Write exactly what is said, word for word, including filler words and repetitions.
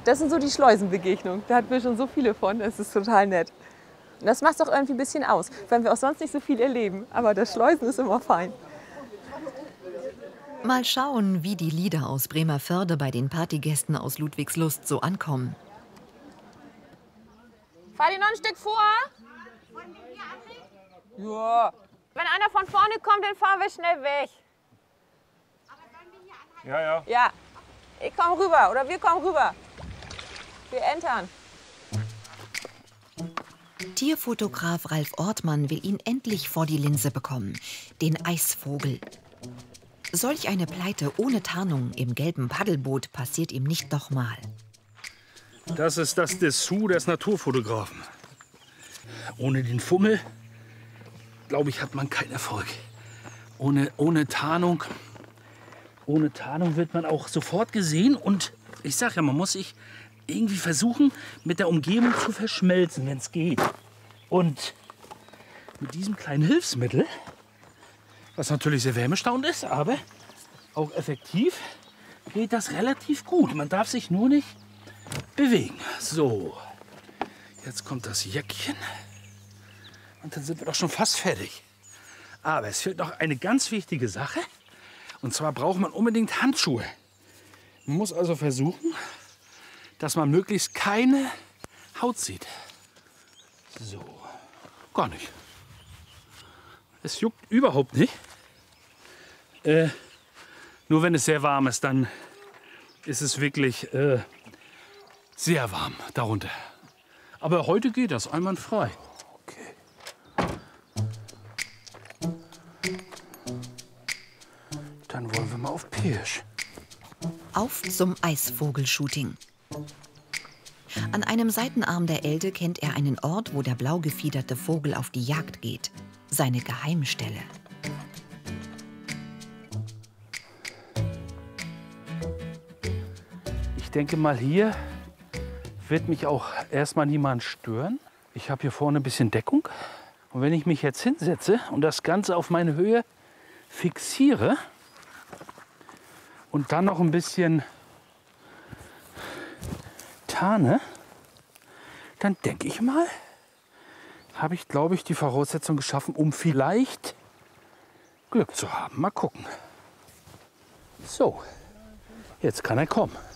Das sind so die Schleusenbegegnungen. Da hatten wir schon so viele von. Das ist total nett. Und das macht es auch irgendwie ein bisschen aus, weil wir auch sonst nicht so viel erleben. Aber das Schleusen ist immer fein. Mal schauen, wie die Lieder aus Bremervörde bei den Partygästen aus Ludwigslust so ankommen. Fahr die noch ein Stück vor? Ja. Wenn einer von vorne kommt, dann fahren wir schnell weg. Ja, ja. Ja, ich komme rüber oder wir kommen rüber. Wir entern. Tierfotograf Ralf Ortmann will ihn endlich vor die Linse bekommen, den Eisvogel. Solch eine Pleite ohne Tarnung im gelben Paddelboot passiert ihm nicht nochmal. Das ist das Dessous des Naturfotografen. Ohne den Fummel, glaube ich, hat man keinen Erfolg. Ohne, ohne Tarnung, ohne Tarnung wird man auch sofort gesehen. Und ich sage ja, man muss sich irgendwie versuchen, mit der Umgebung zu verschmelzen, wenn es geht. Und mit diesem kleinen Hilfsmittel, was natürlich sehr wärmestauend ist, aber auch effektiv, geht das relativ gut. Man darf sich nur nicht bewegen. So, jetzt kommt das Jäckchen und dann sind wir doch schon fast fertig. Aber es fehlt noch eine ganz wichtige Sache. Und zwar braucht man unbedingt Handschuhe. Man muss also versuchen, dass man möglichst keine Haut sieht. So, gar nicht. Es juckt überhaupt nicht. Äh, nur wenn es sehr warm ist, dann ist es wirklich äh, sehr warm darunter. Aber heute geht das einwandfrei. Okay. Dann wollen wir mal auf Pirsch. Auf zum Eisvogelshooting. An einem Seitenarm der Elde kennt er einen Ort, wo der blau gefiederte Vogel auf die Jagd geht. Seine Geheimstelle. Ich denke mal, hier wird mich auch erstmal niemand stören. Ich habe hier vorne ein bisschen Deckung. Und wenn ich mich jetzt hinsetze und das Ganze auf meine Höhe fixiere und dann noch ein bisschen tarne, dann denke ich mal, habe ich, glaube ich, die Voraussetzung geschaffen, um vielleicht Glück zu haben. Mal gucken. So, jetzt kann er kommen.